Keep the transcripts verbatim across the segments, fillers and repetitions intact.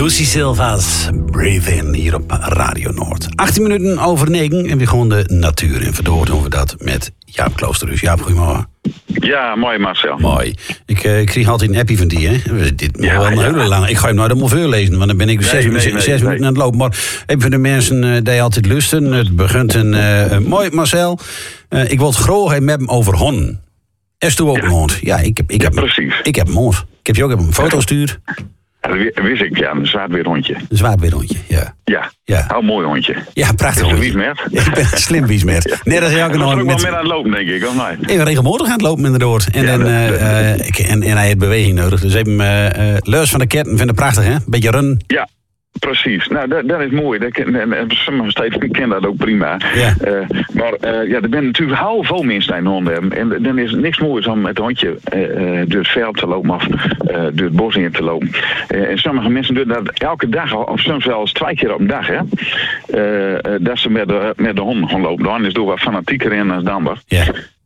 Lucy Silva's Breathe In hier op Radio Noord. achttien minuten over negen en weer gewoon de natuur in. Verdoord doen we dat met Jaap Kloosterhuis. Jaap, goedemorgen. Ja, mooi Marcel. Mooi. Ik, uh, ik kreeg altijd een appie van die, hè. Dit moet Ja, wel een ja. hele lang. Ik ga hem nooit allemaal voorlezen, want dan ben ik Nee, zes, nee, zes, nee, zes nee. minuten aan het lopen. Maar even voor de mensen uh, die altijd lusten. Het begint een uh, mooi, Marcel. Uh, ik wil het graag met hem over honden. Is toen ook Ja. een hond? Ja, ik heb, ik Ja, heb, precies. ik heb een hond. Ik heb je ook even een foto gestuurd. Ja, dat wist ik, ja, een zwaardweerhondje. Een zwaardweerhondje, ja. Ja, Ja. heel mooi hondje. Ja, prachtig Is een hondje. wiesmert? Ik ben een slim wiesmert. Net als jij ook Hij was er nog ook wel met... meer aan het lopen, denk ik, of niet? Ik ben regelmatig aan het lopen inderdaad. En, Ja, dan, dat- uh, dat- uh, ik- en, en hij heeft beweging nodig. Dus even uh, uh, Leus van de Ketten vindt het prachtig, hè? Beetje run. Ja, precies. Nou, dat, dat is mooi. Dat ken, en, en sommige steden kennen dat ook prima. Ja. Uh, maar uh, ja, er zijn natuurlijk heel veel mensen die een hond hebben. En dan is het niks moois om met een hondje uh, uh, door het veld te lopen of uh, door het bos in te lopen. Uh, en sommige mensen doen dat elke dag, of soms wel eens twee keer op een dag, hè. Uh, uh, dat ze met de, met de hond gaan lopen. De hond is door wat fanatieker in dan de ander. Ja.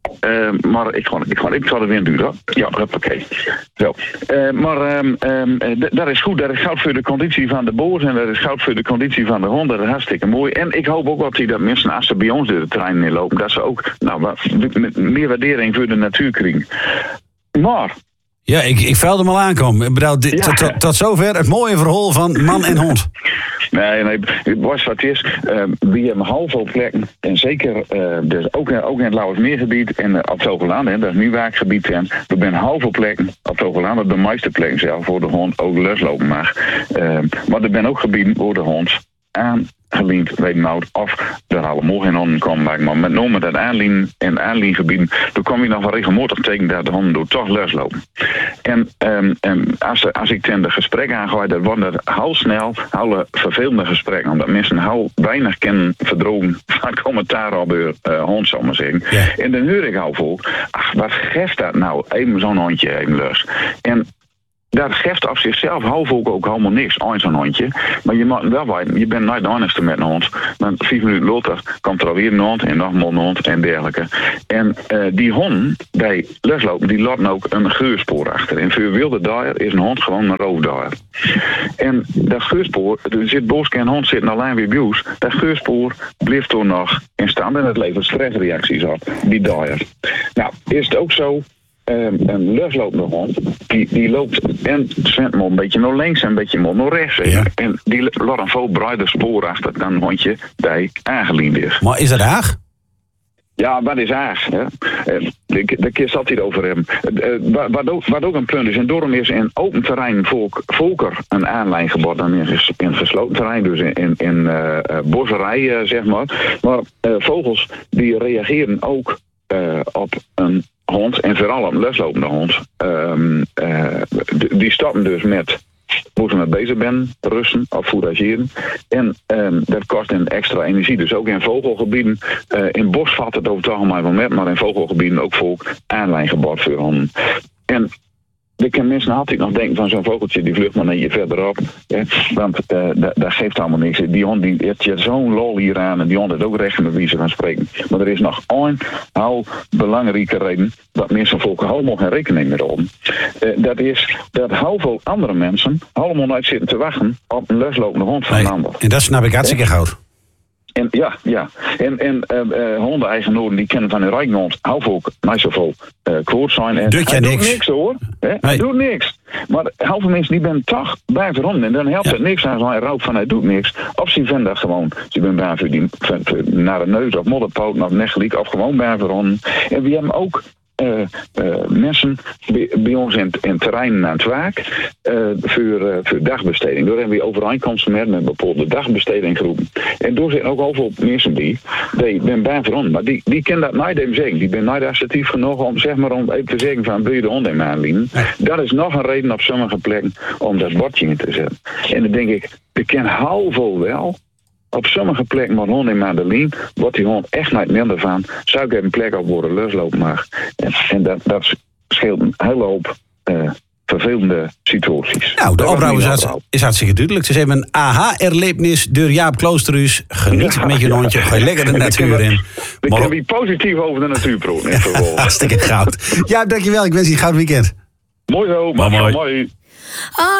Uh, maar ik ga, ik ga, ik ga er weer doen, hoor. Ja, oké. Zo. Uh, maar um, um, d- dat is goed. Dat is goud voor de conditie van de boer en dat is goud voor de conditie van de hond. Dat is hartstikke mooi. En ik hoop ook dat die dat mensen, als ze bij ons door de trein in lopen, dat ze ook nou, wat, met meer waardering voor de natuur krijgen. Maar... Ja, ik, ik velde hem al aankomen. Ik bedoel, dit, Ja. tot, tot, tot zover het mooie verhaal van man en hond. Nee, nee, het was wat het is. Uh, we hebben half veel plekken. En zeker, uh, dus ook, ook in het Lauwersmeergebied en uh, op Togelaan, hè, dat is nu waakgebied. En we zijn half veel plekken op Togelaan, op de meeste plekken zelf, voor de hond ook loslopen mag. Uh, maar er zijn ook gebieden waar de hond aangeleend weet nou of er allemaal geen honden komen. Maar met name dat aanlien en aanliengebieden, dan kom je nog wel regelmatig tegen dat de honden door toch loslopen. En, um, um, als, als ik ten de gesprek aangooid, dan worden dat heel snel hele vervelende gesprekken, omdat mensen heel weinig kennen verdrogen van commentaar op de uh, hond, zal ik maar zeggen. Ja. En dan hoor ik al vol, ach, wat geeft dat nou? Even zo'n hondje even los. En dat geeft op zichzelf half ook, ook helemaal niks aan zo'n hondje. Maar je, mag wel weten, je bent nooit de honeste met een hond. Want vijf minuten later komt er alweer een hond en nog een hond en dergelijke. En uh, die honden, die loslopen, die laten ook een geurspoor achter. En voor wilde dier is een hond gewoon een roofdier. En dat geurspoor, er zit boos geen hond zitten alleen weer bij ons. Dat geurspoor blijft toen nog in stand en het levert stressreacties op, die dier. Nou, is het ook zo. Um, een loslopende hond, die, die loopt en zwemt maar een beetje naar links en een beetje maar naar rechts. Ja. En die laat een veel breder spoor achter dan een hondje die aangeleend is. Maar is dat Haag? Ja, wat is aag? Hè? Uh, Daar kun je altijd over hebben. Uh, wat, wat, ook, wat ook een punt is, en daarom is in open terrein volk, volker een aanlijn gebod dan in, ges, in gesloten terrein, dus in, in, in uh, bosserij, uh, zeg maar. Maar uh, vogels die reageren ook uh, op een hond, en vooral op een loslopende hond. Um, uh, die stappen dus met hoe ze mee bezig zijn, rusten of fourageren. En um, dat kost een extra energie. Dus ook in vogelgebieden, uh, in bos valt het over het algemeen wel met, maar in vogelgebieden ook voor aanlijngebod voor honden. En dan kunnen mensen altijd nog denken van zo'n vogeltje die vlucht maar een je verderop. Ja, want uh, dat, dat geeft allemaal niks. Die hond die heeft je zo'n lol hier aan en die hond heeft ook recht met wie ze gaan spreken. Maar er is nog één heel belangrijke reden dat mensen volken helemaal geen rekening meer houden. Uh, dat is dat heel veel andere mensen helemaal nooit zitten te wachten op een loslopende hond van een ander. En dat snap ik hartstikke goud. En ja, ja. En, en uh, uh, hondeneigenaren die kennen van hun eigen hond heel veel, niet zoveel uh, kwoord zijn. En Doet jij hij niks? doet niks hoor. Hè? Nee. Hij doet niks. Maar heel veel mensen die zijn toch bij honden. En dan helpt Ja. het niks als hij rookt van hij doet niks. Of ze vinden dat gewoon. Ze zijn bij voor die voor, voor, naar de neus of modderpoot of negelijk of gewoon bij honden. En we hebben ook Uh, uh, mensen bij, bij ons in, in terreinen aan het waak uh, voor, uh, voor dagbesteding. Daar hebben we overeenkomsten met met bepaalde dagbestedinggroepen. En door zijn ook heel veel mensen die, die ben bij veranderd, maar die, die kennen dat nooit even zeggen. Die ben nooit assertief genoeg om, zeg maar, om even te zeggen van wil je de hond in aanlien. Dat is nog een reden op sommige plekken om dat bordje in te zetten. En dan denk ik, ik ken heel veel wel. Op sommige plekken met hond in Madelien wordt die hond echt niet minder van. Zou ik even een plek op worden loslopen mag. En, en dat, dat scheelt een hele hoop uh, vervelende situaties. Nou, de Dat opbouw was is, niet hartstikke- is hartstikke duidelijk. Het is even een aha-erlevenis door Jaap Kloosterhuis. Geniet Ja, met je ja. hondje. Ga je lekker de Dan natuur kunnen we- in. Dan Maar- kunnen we positief over de natuur praten. in vervolg. Hartstikke goud. Jaap, dankjewel. Ik wens je een goud weekend. Mooi zo, Maar maar mooi. mooi.